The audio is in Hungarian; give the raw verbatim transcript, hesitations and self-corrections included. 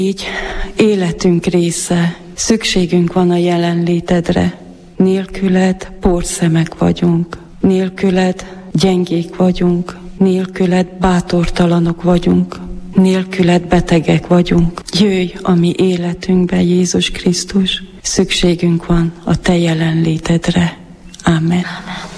Így életünk része, szükségünk van a jelenlétedre. Nélküled porszemek vagyunk, nélküled gyengék vagyunk, nélküled bátortalanok vagyunk, nélküled betegek vagyunk. Jöjj a mi életünkbe, Jézus Krisztus, szükségünk van a te jelenlétedre. Amen. Amen.